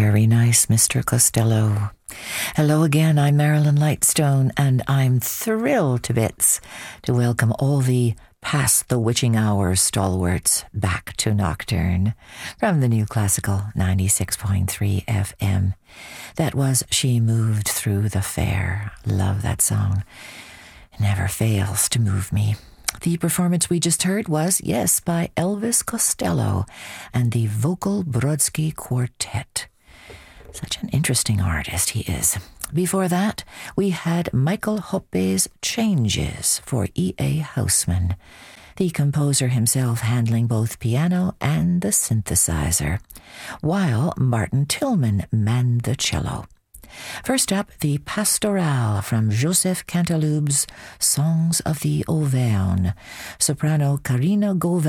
Very nice, Mr. Costello. Hello again, I'm Marilyn Lightstone, and I'm thrilled to bits to welcome all the past the witching hour stalwarts back to Nocturne from the New Classical 96.3 FM. That was She Moved Through the Fair. Love that song. It never fails to move me. The performance we just heard was, yes, by Elvis Costello and the Vocal Brodsky Quartet. Such an interesting artist he is. Before that, we had Michael Hoppe's Changes for E.A. Houseman, the composer himself handling both piano and the synthesizer, while Martin Tillman manned the cello. First up, the Pastorale from Joseph Cantaloube's Songs of the Auvergne. Soprano Karina Gauvin